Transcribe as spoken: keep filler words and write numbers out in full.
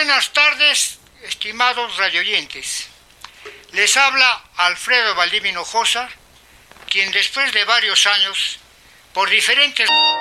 Buenas tardes, estimados radioyentes. Les habla Alfredo Valdivia Hinojosa, quien después de varios años, por diferentes...